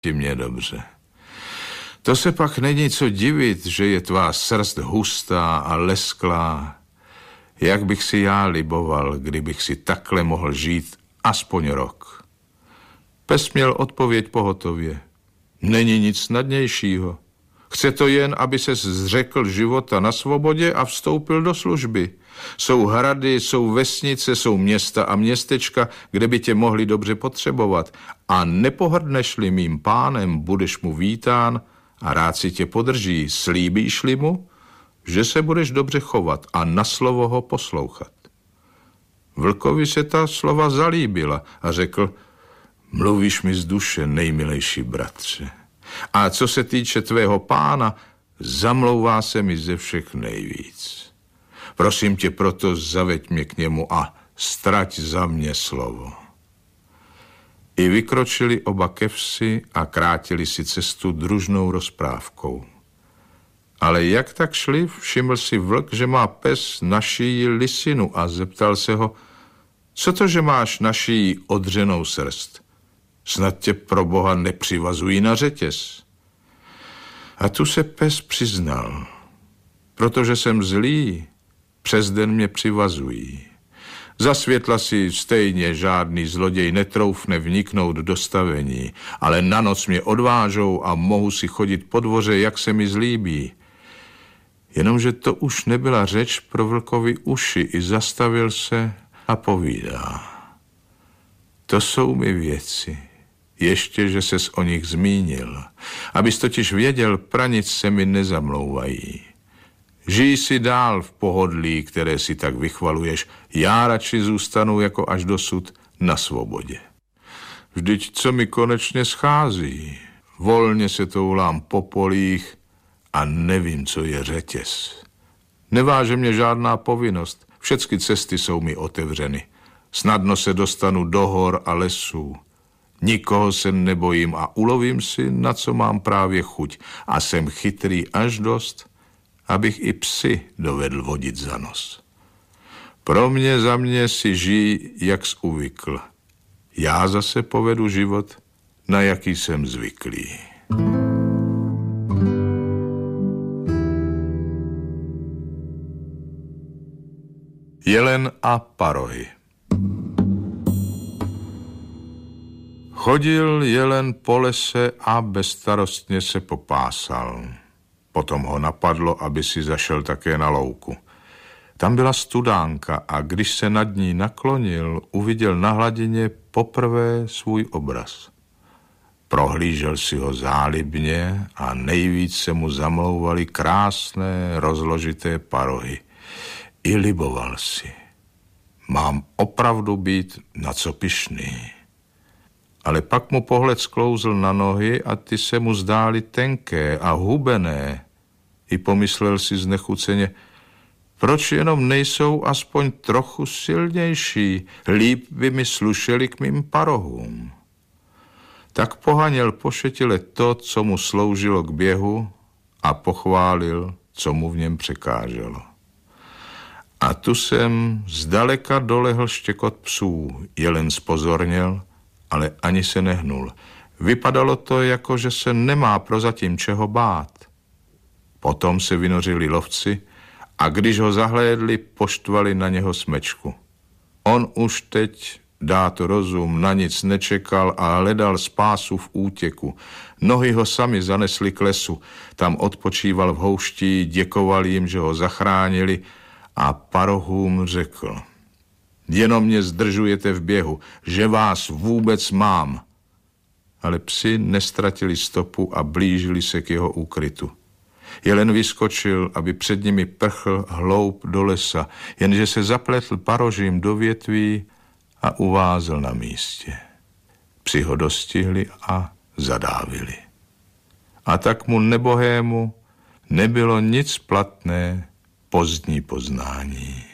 ti mě dobře. To se pak není co divit, že je tvá srst hustá a lesklá. Jak bych si já liboval, kdybych si takhle mohl žít aspoň rok. Pes měl odpověď pohotově. Není nic snadnějšího. Chce to jen, aby ses zřekl života na svobodě a vstoupil do služby. Jsou hrady, jsou vesnice, jsou města a městečka, kde by tě mohli dobře potřebovat. A nepohrdneš-li mým pánem, budeš mu vítán a rád si tě podrží. Slíbíš-li mu, že se budeš dobře chovat a na slovo ho poslouchat. Vlkovi se ta slova zalíbila a řekl: mluvíš mi z duše, nejmilejší bratře. A co se týče tvého pána, zamlouvá se mi ze všech nejvíc. Prosím tě proto, zaveď mě k němu a strať za mě slovo. I vykročili oba ke vsi a krátili si cestu družnou rozprávkou. Ale jak tak šli, všiml si vlk, že má pes na šíji lisinu a zeptal se ho: co to, že máš na šíji odřenou srst? Snad tě pro Boha nepřivazují na řetěz. A tu se pes přiznal: protože jsem zlý, přes den mě přivazují. Za světla si stejně žádný zloděj netroufne vniknout do stavení, ale na noc mě odvážou a mohu si chodit po dvoře, jak se mi zlíbí. Jenomže to už nebyla řeč pro vlkovi uši, i zastavil se a povídá: to jsou mi věci, ještě, že ses o nich zmínil. Abys totiž věděl, pranic se mi nezamlouvají. Žij si dál v pohodlí, které si tak vychvaluješ. Já radši zůstanu jako až dosud na svobodě. Vždyť co mi konečně schází? Volně se toulám po polích a nevím, co je řetěz. Neváže mě žádná povinnost. Všechny cesty jsou mi otevřeny. Snadno se dostanu do hor a lesů. Nikoho se nebojím a ulovím si, na co mám právě chuť. A jsem chytrý až dost, abych i psy dovedl vodit za nos. Pro mě za mě si žij, jak jsi uvykl. Já zase povedu život, na jaký jsem zvyklý. Jelen a parohy. Chodil jelen po lese a bezstarostně se popásal. Potom ho napadlo, aby si zašel také na louku. Tam byla studánka a když se nad ní naklonil, uviděl na hladině poprvé svůj obraz. Prohlížel si ho zálibně a nejvíc se mu zamlouvaly krásné, rozložité parohy. I liboval si. Mám opravdu být na co pyšný. Ale pak mu pohled sklouzl na nohy a ty se mu zdály tenké a hubené. I pomyslel si znechuceně: proč jenom nejsou aspoň trochu silnější, líp by mi slušeli k mým parohům. Tak pohaněl pošetile to, co mu sloužilo k běhu, a pochválil, co mu v něm překáželo. A tu jsem zdaleka dolehl štěkot psů. Jelen zpozorněl, ale ani se nehnul. Vypadalo to, jako že se nemá prozatím čeho bát. Potom se vynořili lovci a když ho zahlédli, poštvali na něho smečku. On už teď, dát rozum, na nic nečekal a hledal spásu v útěku. Nohy ho sami zanesly k lesu. Tam odpočíval v houští, děkoval jim, že ho zachránili, a parohům řekl: jenom mě zdržujete v běhu, že vás vůbec mám. Ale psi nestratili stopu a blížili se k jeho úkrytu. Jelen vyskočil, aby před nimi prchl hloub do lesa, jenže se zapletl parožím do větví a uvázl na místě. Psi ho dostihli a zadávili. A tak mu nebohému nebylo nic platné pozdní poznání.